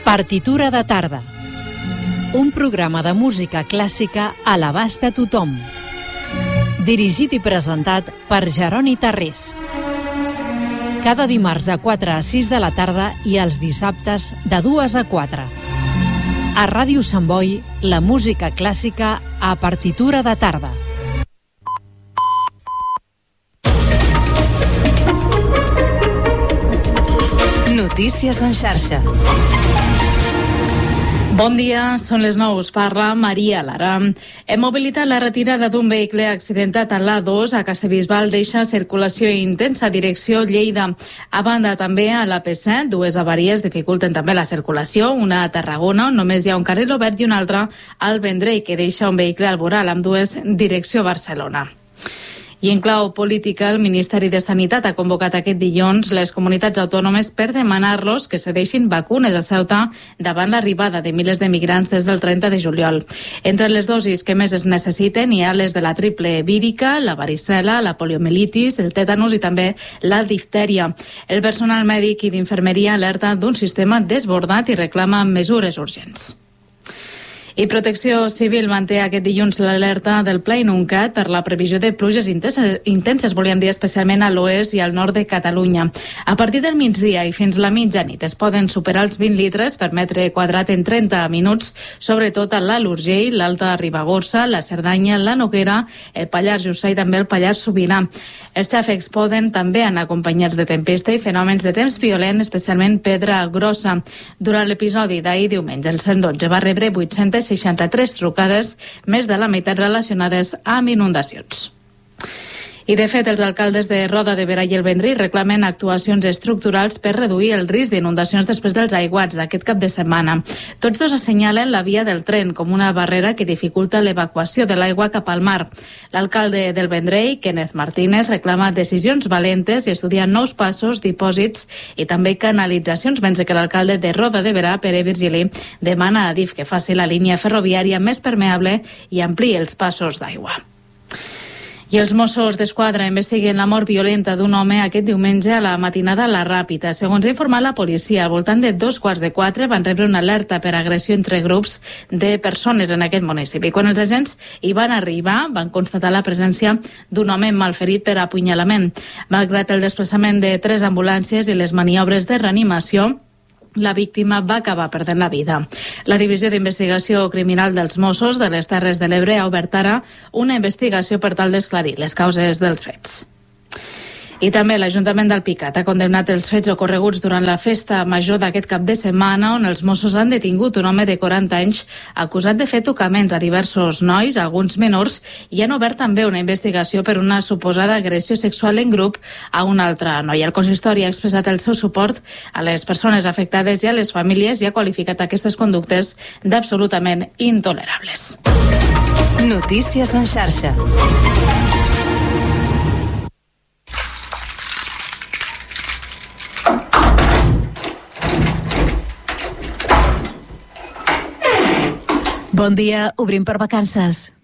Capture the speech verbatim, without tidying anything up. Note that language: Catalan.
Partitura de tarda. Un programa de música clàssica a l'abast de tothom. Dirigit i presentat per Jeroni Tarrés. Cada dimarts de quatre a sis de la tarda i els dissabtes de dues a quatre. A Ràdio Sant Boi, la música clàssica a partitura de tarda. Notícies en xarxa. Bon dia, són les nou, us parla Maria Lara. Hem mobilitat la retirada d'un vehicle accidentat a l'A dos a Castellbisbal deixa circulació intensa direcció Lleida. A banda, també a l'A P set, dues avaries dificulten també la circulació, una a Tarragona, on només hi ha un carril obert, i una altra al Vendrell, que deixa un vehicle al voral amb dues direcció Barcelona. I en clau política, el Ministeri de Sanitat ha convocat aquest dilluns les comunitats autònomes per demanar-los que cedeixin vacunes a Ceuta davant l'arribada de milers de migrants des del trenta de juliol. Entre les dosis que més es necessiten hi ha les de la triple vírica, la varicel·la, la poliomielitis, el tètanus i també la diftèria. El personal mèdic i d'infermeria alerta d'un sistema desbordat i reclama mesures urgents. I Protecció Civil manté aquest dilluns l'alerta del Pla Inuncat per la previsió de pluges intenses, intenses, volíem dir especialment a l'oest i al nord de Catalunya. A partir del migdia i fins la mitjanit es poden superar els vint litres per metre quadrat en trenta minuts, sobretot a l'Alt Urgell, l'Alta Ribagorça, la Cerdanya, la Noguera, el Pallars Jussà i també el Pallars Sobirà. Els xàfecs poden també anar acompanyats de tempesta i fenòmens de temps violent, especialment pedra grossa. Durant l'episodi d'ahir diumenge, el cent dotze va rebre vuit-centes seixanta-tres trucades, més de la meitat relacionades amb inundacions. I, de fet, els alcaldes de Roda de Berà i el Vendrell reclamen actuacions estructurals per reduir el risc d'inundacions després dels aiguats d'aquest cap de setmana. Tots dos assenyalen la via del tren com una barrera que dificulta l'evacuació de l'aigua cap al mar. L'alcalde del Vendrell, Kenneth Martínez, reclama decisions valentes i estudia nous passos, dipòsits i també canalitzacions, mentre que l'alcalde de Roda de Berà, Pere Virgili, demana a Adif que faci la línia ferroviària més permeable i ampliï els passos d'aigua. I els Mossos d'Esquadra investiguen la mort violenta d'un home aquest diumenge a la matinada a la Ràpita. Segons ha informat la policia, al voltant de dos quarts de quatre van rebre una alerta per agressió entre grups de persones en aquest municipi. Quan els agents hi van arribar, van constatar la presència d'un home malferit per apunyalament. Malgrat el desplaçament de tres ambulàncies i les maniobres de reanimació, la víctima va acabar perdent la vida. La Divisió d'Investigació Criminal dels Mossos de les Terres de l'Ebre ha obert ara una investigació per tal d'esclarir les causes dels fets. I també l'Ajuntament d'Alpicat ha condemnat els fets ocorreguts durant la festa major d'aquest cap de setmana, on els Mossos han detingut un home de quaranta anys acusat de fer tocaments a diversos nois, alguns menors, i han obert també una investigació per una suposada agressió sexual en grup a una altra noia. El consistori ha expressat el seu suport a les persones afectades i a les famílies i ha qualificat aquestes conductes d'absolutament intolerables. Notícies en xarxa. Bon dia, obrim per vacances.